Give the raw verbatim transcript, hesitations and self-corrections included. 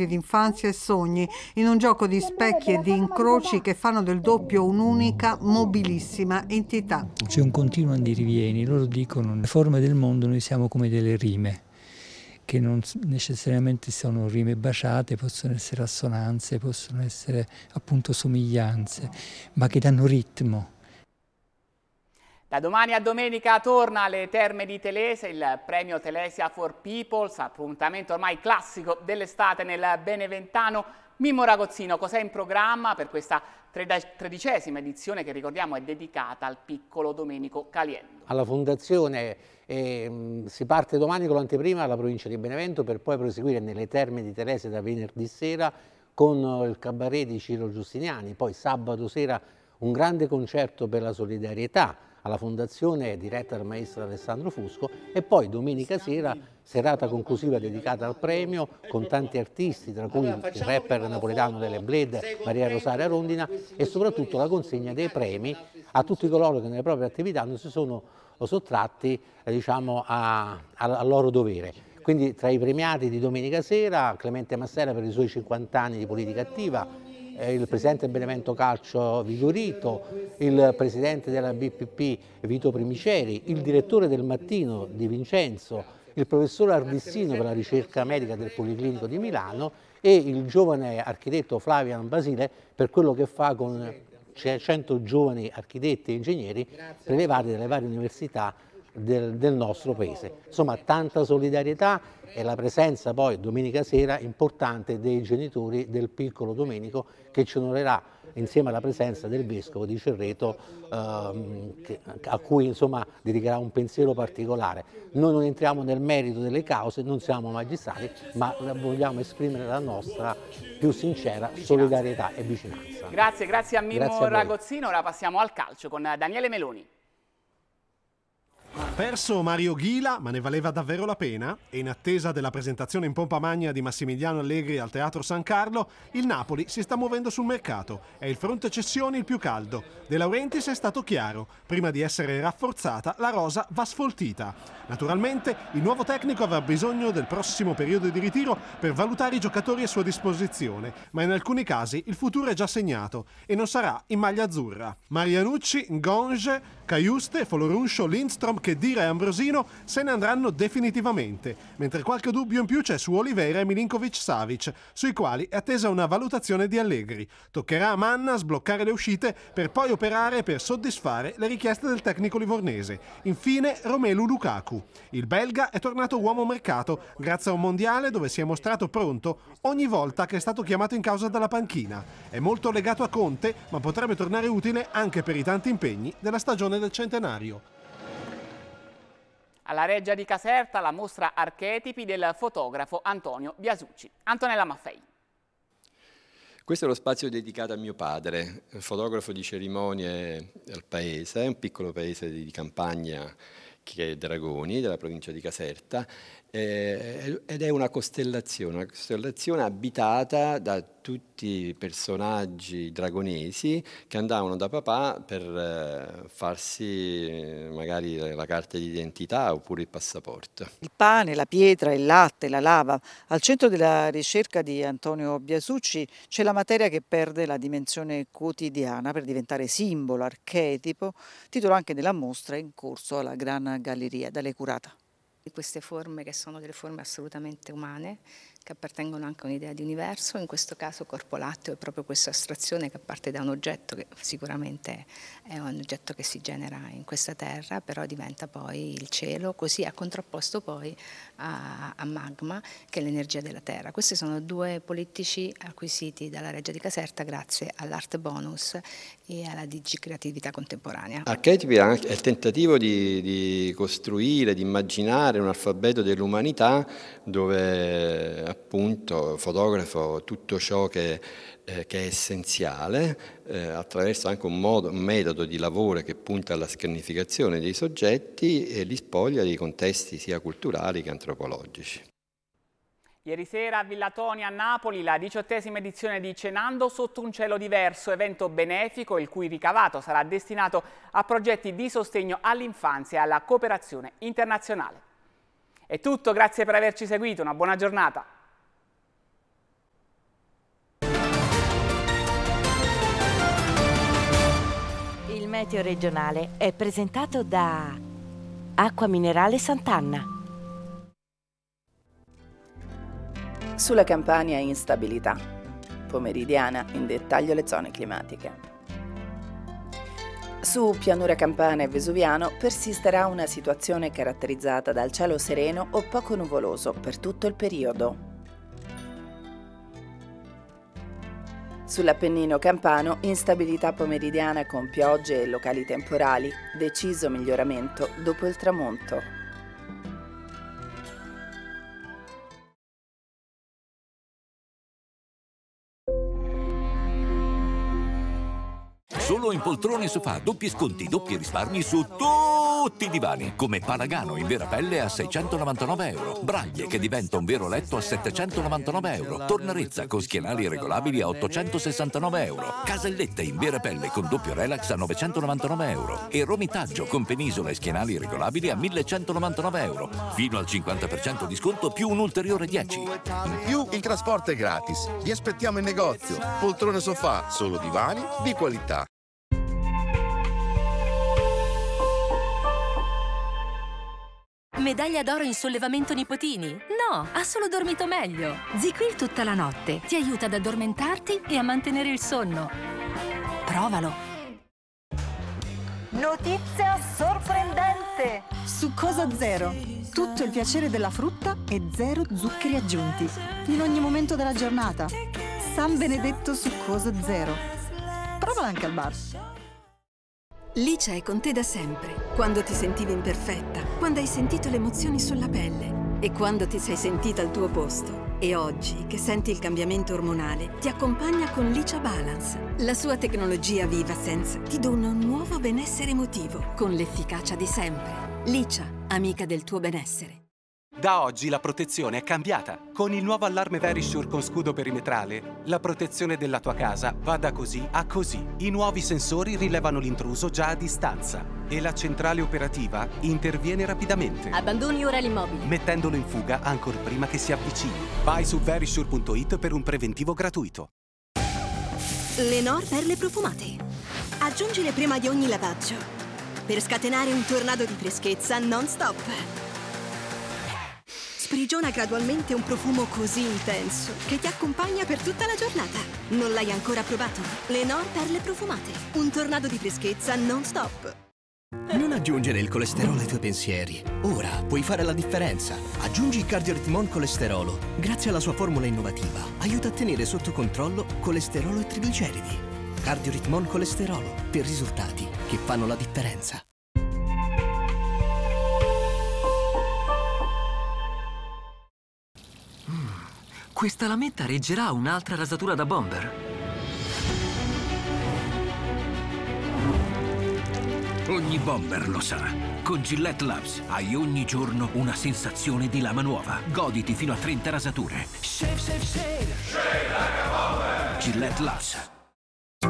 ricordi d'infanzia e sogni, in un gioco di specchi e di incroci che fanno del doppio un'unica, mobilissima entità. C'è un continuo andirivieni, loro dicono, nelle forme del mondo noi siamo come delle rime, che non necessariamente sono rime baciate, possono essere assonanze, possono essere appunto somiglianze, ma che danno ritmo. Da domani a domenica torna alle Terme di Telese il premio Telesia for Peoples, appuntamento ormai classico dell'estate nel Beneventano. Mimmo Ragozzino, cos'è in programma per questa tredicesima edizione che ricordiamo è dedicata al piccolo Domenico Caliendo? Alla Fondazione eh, si parte domani con l'anteprima alla provincia di Benevento per poi proseguire nelle Terme di Telese da venerdì sera con il cabaret di Ciro Giustiniani, poi sabato sera un grande concerto per la solidarietà alla Fondazione diretta dal maestro Alessandro Fusco e poi domenica sera serata conclusiva dedicata al premio con tanti artisti, tra cui il rapper napoletano Lele Bled, Maria Rosaria Rondina e soprattutto la consegna dei premi a tutti coloro che nelle proprie attività non si sono sottratti eh, diciamo, a, a, al loro dovere. Quindi tra i premiati di domenica sera Clemente Mastera per i suoi cinquanta anni di politica attiva, il presidente del Benevento Calcio Vigorito, il presidente della B P P Vito Primiceri, il direttore del Mattino Di Vincenzo, il professor Ardissino per la ricerca medica del Policlinico di Milano e il giovane architetto Flavian Basile per quello che fa con cento giovani architetti e ingegneri prelevati dalle varie università del, del nostro paese. Insomma, tanta solidarietà e la presenza poi domenica sera importante dei genitori del piccolo Domenico che ci onorerà insieme alla presenza del vescovo di Cerreto ehm, che, a cui insomma dedicherà un pensiero particolare. Noi non entriamo nel merito delle cause, non siamo magistrati, ma vogliamo esprimere la nostra più sincera solidarietà e vicinanza. Grazie, grazie a Mimmo Grazie a Ragozzino. Ora passiamo al calcio con Daniele Meloni. Perso Mario Ghila, ma ne valeva davvero la pena? E in attesa della presentazione in pompa magna di Massimiliano Allegri al Teatro San Carlo, il Napoli si sta muovendo sul mercato. È il fronte cessioni il più caldo. De Laurentiis è stato chiaro. Prima di essere rafforzata, la rosa va sfoltita. Naturalmente, il nuovo tecnico avrà bisogno del prossimo periodo di ritiro per valutare i giocatori a sua disposizione, ma in alcuni casi il futuro è già segnato e non sarà in maglia azzurra. Marianucci, Ngonge, Caiuste, Folorunscio, Lindstrom, Khedira e Ambrosino se ne andranno definitivamente, mentre qualche dubbio in più c'è su Oliveira e Milinkovic-Savic, sui quali è attesa una valutazione di Allegri. Toccherà a Manna sbloccare le uscite per poi operare per soddisfare le richieste del tecnico livornese. Infine Romelu Lukaku. Il belga è tornato uomo mercato grazie a un mondiale dove si è mostrato pronto ogni volta che è stato chiamato in causa dalla panchina. È molto legato a Conte, ma potrebbe tornare utile anche per i tanti impegni della stagione del centenario. Alla Reggia di Caserta la mostra Archetipi del fotografo Antonio Biasucci. Antonella Maffei. Questo è lo spazio dedicato a mio padre, fotografo di cerimonie al paese, un piccolo paese di campagna che è Dragoni, della provincia di Caserta, eh, ed è una costellazione, una costellazione abitata da tutti i personaggi dragonesi che andavano da papà per eh, farsi eh, magari la carta d'identità oppure il passaporto. Il pane, la pietra, il latte, la lava. Al centro della ricerca di Antonio Biasucci c'è la materia che perde la dimensione quotidiana per diventare simbolo, archetipo, titolo anche della mostra in corso alla Gran Galleria da lei curata. Di queste forme che sono delle forme assolutamente umane, che appartengono anche a un'idea di universo, in questo caso corpo latteo è proprio questa astrazione che parte da un oggetto che sicuramente è un oggetto che si genera in questa terra, però diventa poi il cielo, così a contrapposto poi a, a magma, che è l'energia della terra. Questi sono due polittici acquisiti dalla Reggia di Caserta grazie all'Art Bonus e alla digicreatività contemporanea. Archetipi è il tentativo di, di costruire, di immaginare un alfabeto dell'umanità dove appunto fotografo tutto ciò che, eh, che è essenziale eh, attraverso anche un, modo, un metodo di lavoro che punta alla scarnificazione dei soggetti e li spoglia di contesti sia culturali che antropologici. Ieri sera a Villatonia a Napoli la diciottesima edizione di Cenando sotto un cielo diverso, evento benefico il cui ricavato sarà destinato a progetti di sostegno all'infanzia e alla cooperazione internazionale. È tutto, grazie per averci seguito, una buona giornata. Meteo regionale è presentato da Acqua Minerale Sant'Anna. Sulla Campania instabilità. Pomeridiana, in dettaglio le zone climatiche. Su Pianura Campana e Vesuviano persisterà una situazione caratterizzata dal cielo sereno o poco nuvoloso per tutto il periodo. Sull'Appennino campano, instabilità pomeridiana con piogge e locali temporali, deciso miglioramento dopo il tramonto. Solo in Poltrone Sofà, doppi sconti, doppi risparmi su tutti i divani, come Palagano in vera pelle a seicentonovantanove euro, Braglie che diventa un vero letto a settecentonovantanove euro, Tornarezza con schienali regolabili a ottocentosessantanove euro, Casellette in vera pelle con doppio relax a novecentonovantanove euro e Romitaggio con penisola e schienali regolabili a millecentonovantanove euro, fino al cinquanta per cento di sconto più un ulteriore dieci. In più il trasporto è gratis. Vi aspettiamo in negozio. Poltrone Sofà, solo divani di qualità. Medaglia d'oro in sollevamento nipotini? No, ha solo dormito meglio. ZzzQuil tutta la notte ti aiuta ad addormentarti e a mantenere il sonno. Provalo. Notizia sorprendente! Succosa zero. Tutto il piacere della frutta e zero zuccheri aggiunti. In ogni momento della giornata. San Benedetto Succosa zero. Provala anche al bar. Licia è con te da sempre, quando ti sentivi imperfetta, quando hai sentito le emozioni sulla pelle e quando ti sei sentita al tuo posto. E oggi, che senti il cambiamento ormonale, ti accompagna con Licia Balance. La sua tecnologia VivaSense ti dona un nuovo benessere emotivo, con l'efficacia di sempre. Licia, amica del tuo benessere. Da oggi la protezione è cambiata. Con il nuovo allarme Verisure con scudo perimetrale, la protezione della tua casa va da così a così. I nuovi sensori rilevano l'intruso già a distanza e la centrale operativa interviene rapidamente. Abbandoni ora l'immobile, mettendolo in fuga ancor prima che si avvicini. Vai su verisure punto it per un preventivo gratuito. Lenor Perle profumate. Aggiungile prima di ogni lavaggio per scatenare un tornado di freschezza non stop. Sprigiona gradualmente un profumo così intenso che ti accompagna per tutta la giornata. Non l'hai ancora provato? Lenor Perle profumate. Un tornado di freschezza non stop. Non aggiungere il colesterolo ai tuoi pensieri. Ora puoi fare la differenza. Aggiungi Cardioritmon Colesterolo. Grazie alla sua formula innovativa, aiuta a tenere sotto controllo colesterolo e trigliceridi. Cardioritmon Colesterolo, per risultati che fanno la differenza. Questa lametta reggerà un'altra rasatura da bomber. Ogni bomber lo sa. Con Gillette Labs hai ogni giorno una sensazione di lama nuova. Goditi fino a trenta rasature. Shave, shave, shave. Shave like a bomber. Gillette Labs.